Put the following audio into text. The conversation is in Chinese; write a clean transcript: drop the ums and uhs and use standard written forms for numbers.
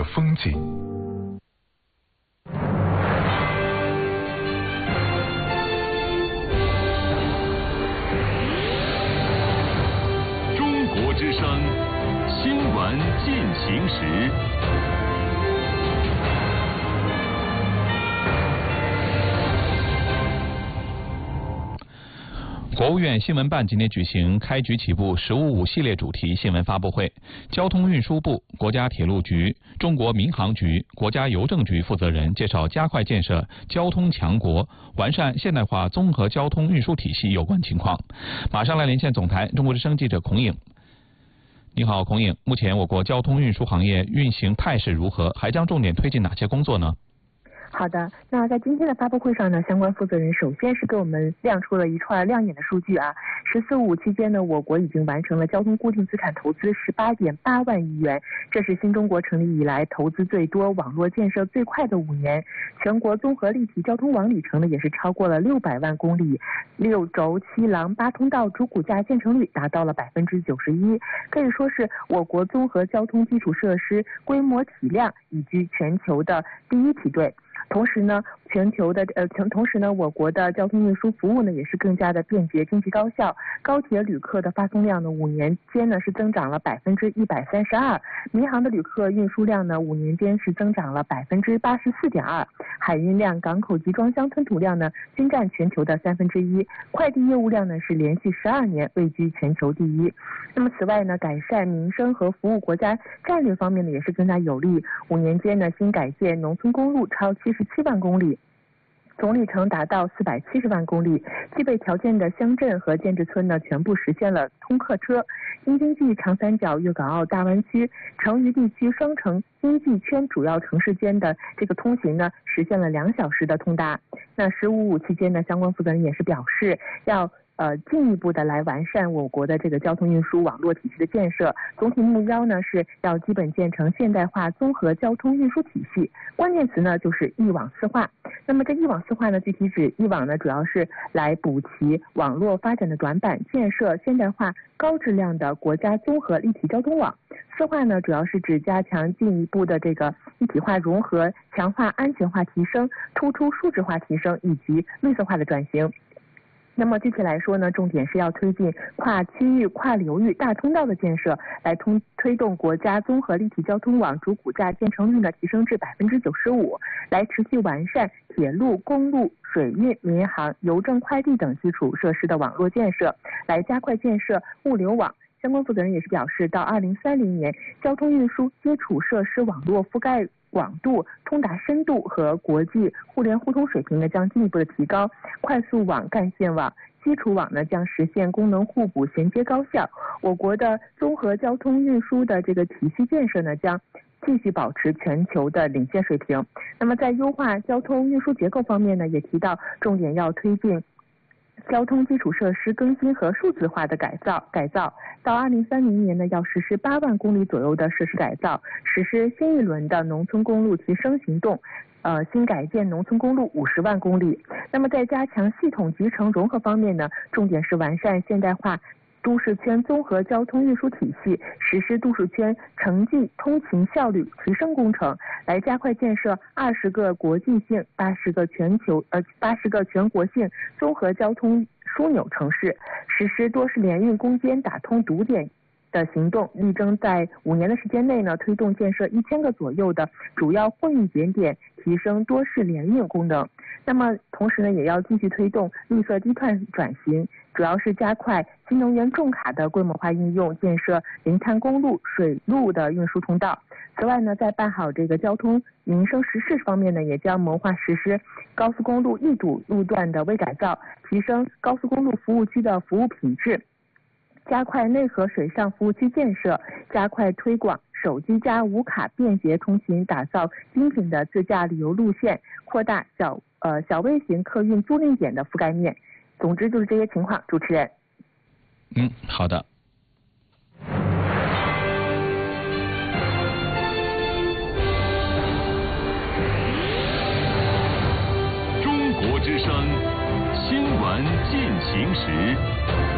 风景。 中国之声新闻进行时。 国务院新闻办今天举行开局起步“十五五”系列主题新闻发布会，交通运输部、国家铁路局、中国民航局、国家邮政局负责人介绍加快建设交通强国、完善现代化综合交通运输体系有关情况。马上来连线总台中国之声记者孔颖。你好，孔颖，目前我国交通运输行业运行态势如何？还将重点推进哪些工作呢？ 好的，那在今天的发布会上呢，相关负责人首先是给我们亮出了一串亮眼的数据啊。“14·15”期间呢，我国已经完成了交通固定资产投资18.8万亿元，这是新中国成立以来投资最多、网络建设最快的5年。全国综合立体交通网里程呢，也是超过了600万公里，6轴7廊8通道主骨架建成率达到了91%，可以说是我国综合交通基础设施规模体量已居全球的第一梯队。同时呢，我国的交通运输服务呢也是更加的便捷、经济高效。高铁旅客的发送量呢，5年间呢是增长了132%，民航的旅客运输量呢5年间是增长了84.2%，海运量、港口集装箱吞吐量呢均占全球的1/3，快递业务量呢是连续12年位居全球第一。那么此外呢，改善民生和服务国家战略方面呢也是更加有力。5年间呢，新改建农村公路超77万公里。总里程达到470万公里，具备条件的乡镇和建制村呢，全部实现了通客车。京津冀、长三角、粤港澳大湾区、成渝地区双城经济圈主要城市间的这个通行呢，实现了2小时的通达。那“15·5”期间呢，相关负责人也是表示要进一步的来完善我国的这个交通运输网络体系的建设，总体目标呢是要基本建成现代化综合交通运输体系，关键词呢就是“一网四化”。那么这“一网四化”呢，具体指一网呢主要是来补齐网络发展的短板，建设现代化高质量的国家综合立体交通网；四化呢主要是指加强进一步的这个一体化融合，强化安全化提升，突出数字化提升以及绿色化的转型。那么具体来说呢，重点是要推进跨区域、跨流域大通道的建设，来推动国家综合立体交通网主骨架建成率呢提升至95%，来持续完善铁路、公路、水运、民航、邮政、快递等基础设施的网络建设，来加快建设物流网。相关负责人也是表示，到2030年，交通运输基础设施网络覆盖广度、通达深度和国际互联互通水平呢将进一步的提高，快速网、干线网、基础网呢将实现功能互补、衔接高效。我国的综合交通运输的这个体系建设呢将继续保持全球的领先水平。那么在优化交通运输结构方面呢，也提到重点要推进交通基础设施更新和数字化的改造，到2030年呢，要实施8万公里左右的设施改造，实施新一轮的农村公路提升行动，新改建农村公路50万公里。那么在加强系统集成融合方面呢，重点是完善现代化都市圈综合交通运输体系，实施都市圈城际通勤效率提升工程，来加快建设20个国际性、80个全国性综合交通枢纽城市，实施多式联运攻坚打通堵点的行动，力争在5年的时间内呢，推动建设1000个左右的主要货运节点，提升多式联运功能。那么同时呢，也要继续推动绿色低碳转型，主要是加快新能源重卡的规模化应用，建设零碳公路、水路的运输通道。此外呢，在办好这个交通民生实事方面呢，也将谋划实施高速公路易堵路段的微改造，提升高速公路服务区的服务品质，加快内河水上服务区建设，加快推广手机加无卡便捷通行，打造精品的自驾旅游路线，扩大小微型客运租赁点的覆盖面。总之就是这些情况，主持人。 好的。 中国之声新闻进行时。